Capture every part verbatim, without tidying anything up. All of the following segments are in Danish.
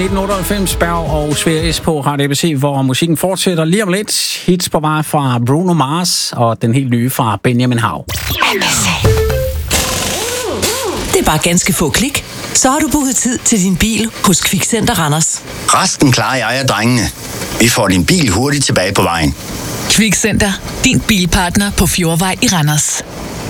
nitten otteoghalvfems, Berg og Sverige på Radio A B C, hvor musikken fortsætter lige om lidt. Hits på vej fra Bruno Mars og den helt nye fra Benjamin Hav. Det er bare ganske få klik, så har du booket tid til din bil hos Kvikcenter Randers. Resten klarer jeg og drengene. Vi får din bil hurtigt tilbage på vejen. Kvikcenter, din bilpartner på Fjordvej i Randers.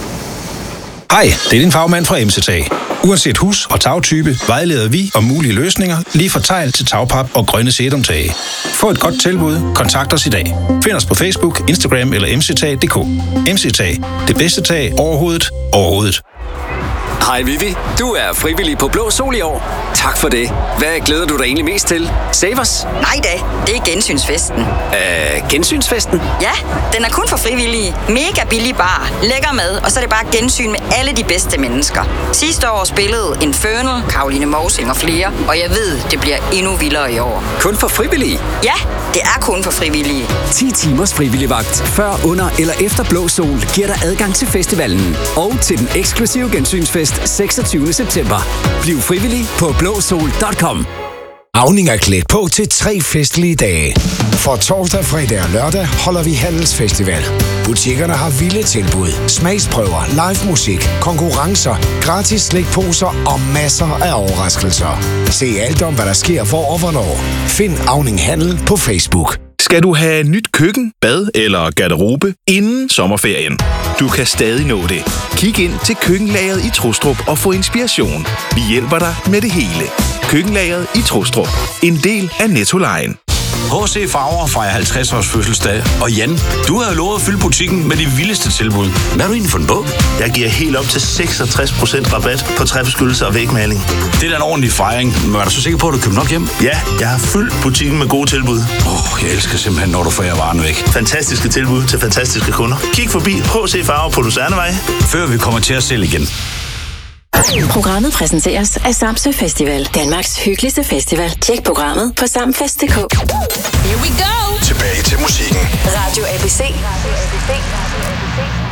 Hej, det er din fagmand fra M C T A. Uanset hus- og tagtype vejleder vi om mulige løsninger, lige fra tegl til tagpap og grønne sætumtage. Få et godt tilbud, kontakt os i dag. Find os på Facebook, Instagram eller m c t a punktum d k. M C T A, det bedste tag overhovedet, overhovedet. Hej Vivi, du er frivillig på Blå Sol i år. Tak for det. Hvad glæder du dig egentlig mest til? Savers? Nej da, det er gensynsfesten. Øh, gensynsfesten? Ja, den er kun for frivillige. Mega billig bar, lækker mad, og så er det bare gensyn med alle de bedste mennesker. Sidste år spillede Infernal, Caroline Mosing og flere, og jeg ved, det bliver endnu vildere i år. Kun for frivillige? Ja, det er kun for frivillige. ti timers frivilligvagt før, under eller efter Blå Sol giver dig adgang til festivalen og til den eksklusive gensynsfest seksogtyvende september. Bliv frivillig på blåsol punktum com. Auning er klædt på til tre festlige dage. For torsdag, fredag og lørdag holder vi handelsfestival. Butikkerne har vilde tilbud, smagsprøver, live musik, konkurrencer, gratis slikposer og masser af overraskelser. Se alt om, hvad der sker, hvor og hvornår. Find Auning Handel på Facebook. Skal du have nyt køkken, bad eller garderobe inden sommerferien? Du kan stadig nå det. Kig ind til Køkkenlageret i Trustrup og få inspiration. Vi hjælper dig med det hele. Køkkenlageret i Trustrup. En del af Nettolejen. H C Farver fejrer halvtreds års fødselsdag. Og Jan, du har lovet at fylde butikken med de vildeste tilbud. Hvad har du egentlig fundet på? Jeg giver helt op til seksogtres procent rabat på træbeskyttelse og vægmaling. Det er da en ordentlig fejring. Men er du så sikker på, at du køber nok hjem? Ja, jeg har fyldt butikken med gode tilbud. Åh, oh, jeg elsker simpelthen, når du får varen væk. Fantastiske tilbud til fantastiske kunder. Kig forbi H C Farver på Lucernevej. Før vi kommer til at sælge igen. Programmet præsenteres af Samsø Festival, Danmarks hyggeligste festival. Tjek programmet på samfest punktum d k. Here we go! Tilbage til musikken. Radio A B C.